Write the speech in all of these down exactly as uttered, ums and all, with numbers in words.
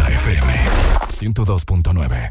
F M ciento dos punto nueve.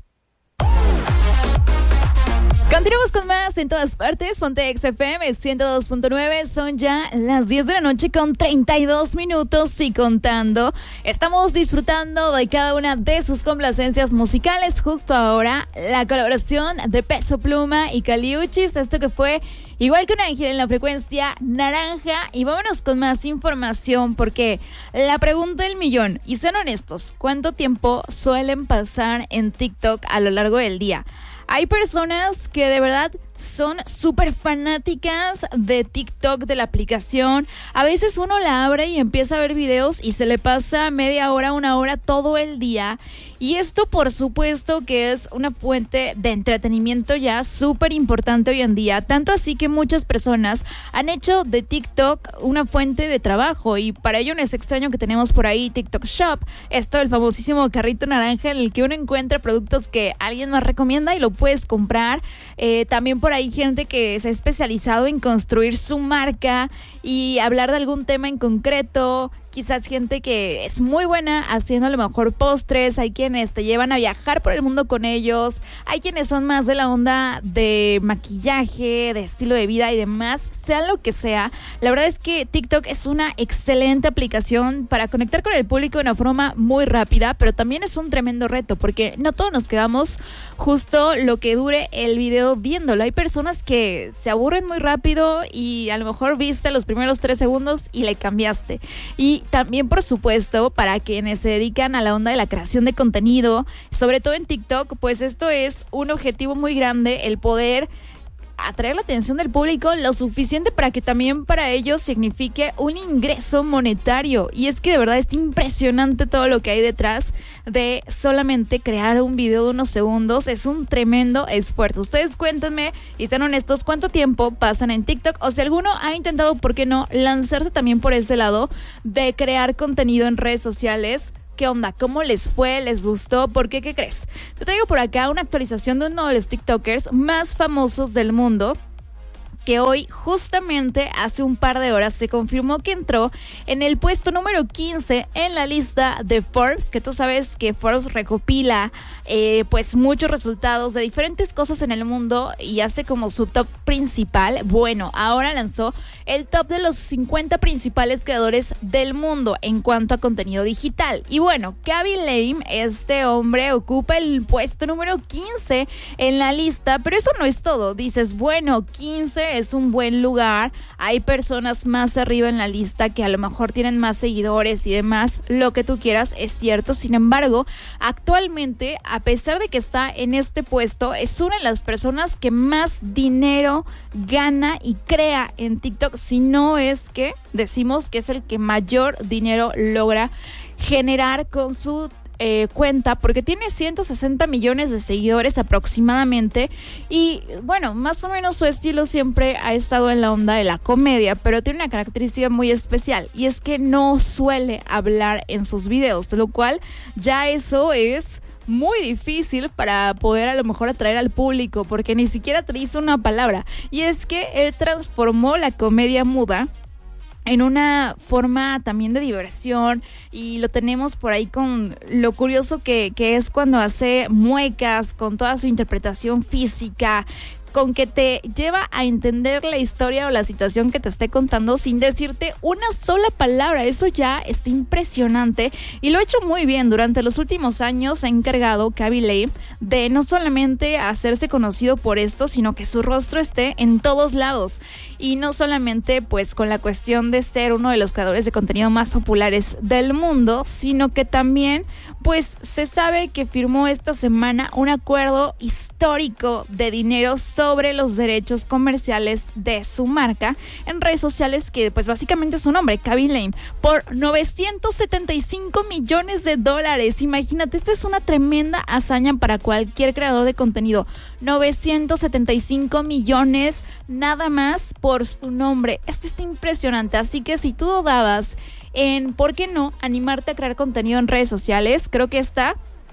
Continuamos con más en todas partes. Ponte X F M ciento dos punto nueve. Son ya las diez de la noche con treinta y dos minutos y contando. Estamos disfrutando de cada una de sus complacencias musicales. Justo ahora, la colaboración de Peso Pluma y Caliuchis. Esto que fue igual que un ángel en la frecuencia naranja. Y vámonos con más información porque la pregunta del millón. Y sean honestos, ¿cuánto tiempo suelen pasar en TikTok a lo largo del día? Hay personas que de verdad son súper fanáticas de TikTok, de la aplicación. A veces uno la abre y empieza a ver videos y se le pasa media hora, una hora, todo el día. Y esto, por supuesto, que es una fuente de entretenimiento ya súper importante hoy en día. Tanto así que muchas personas han hecho de TikTok una fuente de trabajo. Y para ello no es extraño que tenemos por ahí TikTok Shop. Esto, el famosísimo carrito naranja en el que uno encuentra productos que alguien más recomienda y lo puedes comprar. Eh, también por ahí gente que se ha especializado en construir su marca y hablar de algún tema en concreto. Quizás gente que es muy buena haciendo a lo mejor postres. Hay quienes te llevan a viajar por el mundo con ellos. Hay quienes son más de la onda de maquillaje, de estilo de vida y demás. Sea lo que sea, la verdad es que TikTok es una excelente aplicación para conectar con el público de una forma muy rápida, pero también es un tremendo reto porque no todos nos quedamos justo lo que dure el video viéndolo. Hay personas que se aburren muy rápido y a lo mejor viste los primeros tres segundos y le cambiaste. Y también, por supuesto, para quienes se dedican a la onda de la creación de contenido, sobre todo en TikTok, pues esto es un objetivo muy grande, el poder atraer la atención del público lo suficiente para que también para ellos signifique un ingreso monetario. Y es que de verdad es impresionante todo lo que hay detrás de solamente crear un video de unos segundos. Es un tremendo esfuerzo. Ustedes cuéntenme y sean honestos, ¿cuánto tiempo pasan en TikTok? O si alguno ha intentado, ¿por qué no?, lanzarse también por ese lado de crear contenido en redes sociales. ¿Qué onda? ¿Cómo les fue? ¿Les gustó? ¿Por qué? ¿Qué crees? Te traigo por acá una actualización de uno de los TikTokers más famosos del mundo, que hoy, justamente hace un par de horas, se confirmó que entró en el puesto número quince en la lista de Forbes, que tú sabes que Forbes recopila eh, pues muchos resultados de diferentes cosas en el mundo y hace como su top principal. Bueno, ahora lanzó el top de los cincuenta principales creadores del mundo en cuanto a contenido digital. Y bueno, Khaby Lame, este hombre, ocupa el puesto número quince en la lista, pero eso no es todo. Dices, bueno, quince es un buen lugar, hay personas más arriba en la lista que a lo mejor tienen más seguidores y demás, lo que tú quieras, es cierto. Sin embargo, actualmente, a pesar de que está en este puesto, es una de las personas que más dinero gana y crea en TikTok, si no es que decimos que es el que mayor dinero logra generar con su Eh, cuenta, porque tiene ciento sesenta millones de seguidores aproximadamente. Y bueno, más o menos su estilo siempre ha estado en la onda de la comedia, pero tiene una característica muy especial, y es que no suele hablar en sus videos, lo cual ya eso es muy difícil para poder a lo mejor atraer al público, porque ni siquiera te dice una palabra. Y es que él transformó la comedia muda en una forma también de diversión, y lo tenemos por ahí con lo curioso que, que es cuando hace muecas con toda su interpretación física, con que te lleva a entender la historia o la situación que te esté contando sin decirte una sola palabra. Eso ya está impresionante y lo ha hecho muy bien. Durante los últimos años se ha encargado Khaby Lame de no solamente hacerse conocido por esto, sino que su rostro esté en todos lados. Y no solamente pues con la cuestión de ser uno de los creadores de contenido más populares del mundo, sino que también pues se sabe que firmó esta semana un acuerdo histórico de dinero sobre los derechos comerciales de su marca en redes sociales, que pues básicamente es su nombre, Khaby Lame, por novecientos setenta y cinco millones de dólares. Imagínate, esta es una tremenda hazaña para cualquier creador de contenido. novecientos setenta y cinco millones nada más por su nombre. Esto está impresionante, así que si tú dudabas en, ¿por qué no?, animarte a crear contenido en redes sociales, creo que esta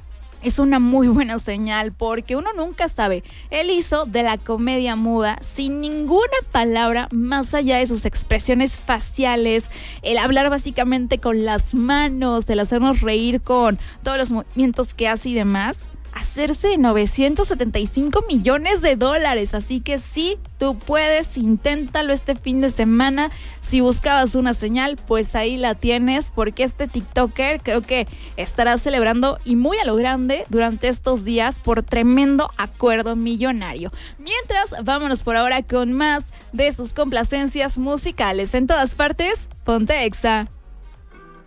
es una muy buena señal porque uno nunca sabe. Él hizo de la comedia muda sin ninguna palabra más allá de sus expresiones faciales, el hablar básicamente con las manos, el hacernos reír con todos los movimientos que hace y demás. Hacerse de novecientos setenta y cinco millones de dólares. Así que sí, tú puedes, inténtalo este fin de semana. Si buscabas una señal, pues ahí la tienes, porque este TikToker creo que estará celebrando y muy a lo grande durante estos días por tremendo acuerdo millonario. Mientras, vámonos por ahora con más de sus complacencias musicales. En todas partes, ponte Exa.